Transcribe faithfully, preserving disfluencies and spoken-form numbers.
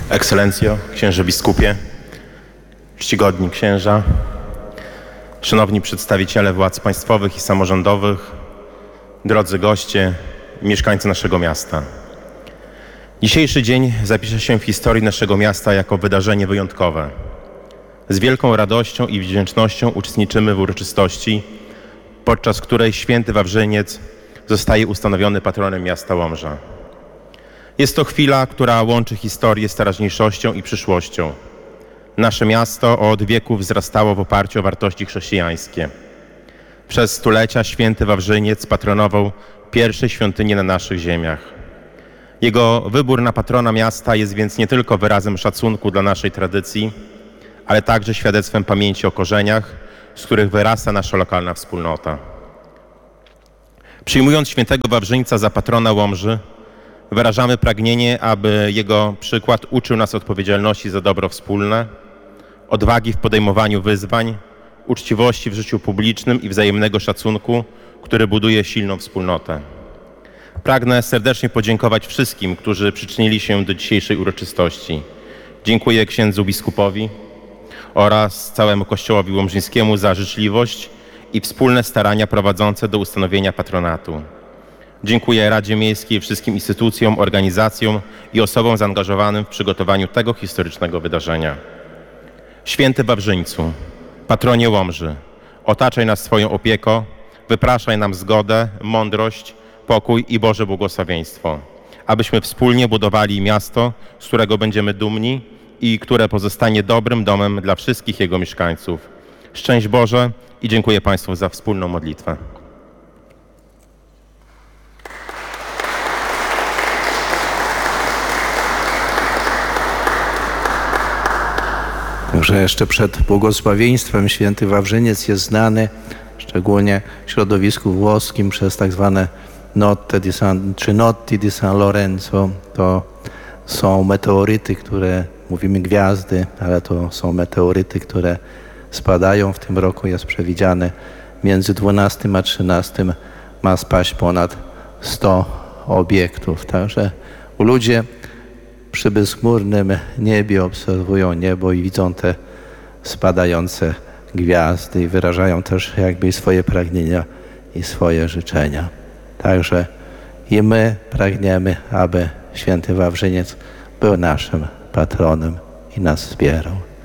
Ekscelencjo, księże biskupie, czcigodni księża, szanowni przedstawiciele władz państwowych i samorządowych, drodzy goście, mieszkańcy naszego miasta. Dzisiejszy dzień zapisze się w historii naszego miasta jako wydarzenie wyjątkowe. Z wielką radością i wdzięcznością uczestniczymy w uroczystości, podczas której święty Wawrzyniec zostaje ustanowiony patronem miasta Łomża. Jest to chwila, która łączy historię z teraźniejszością i przyszłością. Nasze miasto od wieków wzrastało w oparciu o wartości chrześcijańskie. Przez stulecia święty Wawrzyniec patronował pierwsze świątynie na naszych ziemiach. Jego wybór na patrona miasta jest więc nie tylko wyrazem szacunku dla naszej tradycji, ale także świadectwem pamięci o korzeniach, z których wyrasta nasza lokalna wspólnota. Przyjmując świętego Wawrzyńca za patrona Łomży, wyrażamy pragnienie, aby jego przykład uczył nas odpowiedzialności za dobro wspólne, odwagi w podejmowaniu wyzwań, uczciwości w życiu publicznym i wzajemnego szacunku, który buduje silną wspólnotę. Pragnę serdecznie podziękować wszystkim, którzy przyczynili się do dzisiejszej uroczystości. Dziękuję księdzu biskupowi oraz całemu Kościołowi Łomżyńskiemu za życzliwość i wspólne starania prowadzące do ustanowienia patronatu. Dziękuję Radzie Miejskiej, wszystkim instytucjom, organizacjom i osobom zaangażowanym w przygotowaniu tego historycznego wydarzenia. Święty Wawrzyńcu, patronie Łomży, otaczaj nas swoją opieką, wypraszaj nam zgodę, mądrość, pokój i Boże błogosławieństwo, abyśmy wspólnie budowali miasto, z którego będziemy dumni i które pozostanie dobrym domem dla wszystkich jego mieszkańców. Szczęść Boże i dziękuję Państwu za wspólną modlitwę. Także jeszcze przed błogosławieństwem święty Wawrzyniec jest znany, szczególnie w środowisku włoskim, przez tak zwane Notte di San, czy Notti di San Lorenzo. To są meteoryty, które, mówimy gwiazdy, ale to są meteoryty, które spadają. W tym roku jest przewidziane między dwunastym a trzynastym ma spaść ponad sto obiektów. Także ludzie przy bezchmurnym niebie obserwują niebo i widzą te spadające gwiazdy i wyrażają też jakby swoje pragnienia i swoje życzenia. Także i my pragniemy, aby święty Wawrzyniec był naszym patronem i nas wspierał.